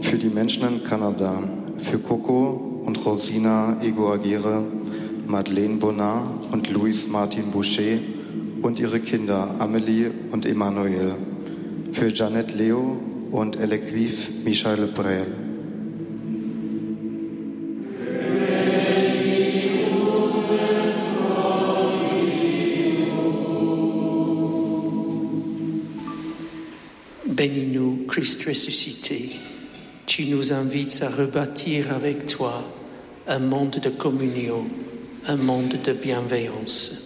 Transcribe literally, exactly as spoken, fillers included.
für die Menschen in Kanada, für Coco und Rosina Egoagere, Madeleine Bonnard und Louis Martin Boucher und ihre Kinder Amélie und Emmanuel, für Jeannette Leo und Elequive Michael Brel. Bénis-nous, Christ ressuscité. Tu nous invites à rebâtir avec toi un monde de communion, un monde de bienveillance.